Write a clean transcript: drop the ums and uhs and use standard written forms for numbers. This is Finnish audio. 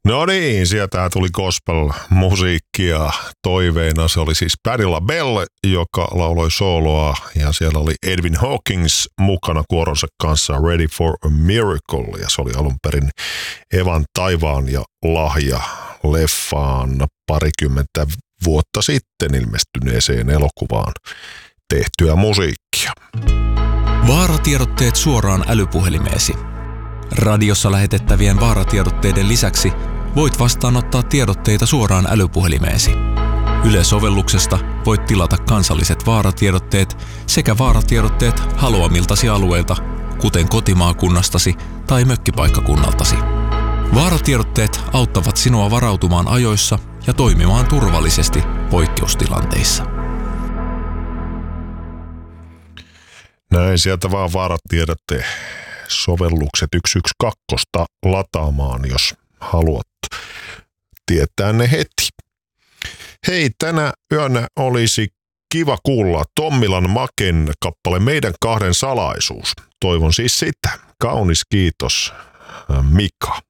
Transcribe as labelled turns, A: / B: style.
A: No niin, sieltä tuli gospel-musiikkia toiveena. Se oli siis Patti LaBelle, joka lauloi sooloa, ja siellä oli Edwin Hawkins mukana kuoronsa kanssa Ready for a Miracle, ja se oli alun perin Evan taivaan ja lahja leffaan parikymmentä vuotta sitten ilmestyneeseen elokuvaan tehtyä musiikkia.
B: Vaaratiedotteet suoraan älypuhelimeesi. Radiossa lähetettävien vaaratiedotteiden lisäksi voit vastaanottaa tiedotteita suoraan älypuhelimeesi. Yle-sovelluksesta voit tilata kansalliset vaaratiedotteet sekä vaaratiedotteet haluamiltasi alueilta, kuten kotimaakunnastasi tai mökkipaikkakunnaltasi. Vaaratiedotteet auttavat sinua varautumaan ajoissa ja toimimaan turvallisesti poikkeustilanteissa.
A: Näin sieltä vaan vaaratiedotte sovellukset 112 lataamaan, jos haluat tietää ne heti. Hei, tänä yönä olisi kiva kuulla Tommilan Maken kappale Meidän kahden salaisuus. Toivon siis sitä. Kaunis kiitos, Mika.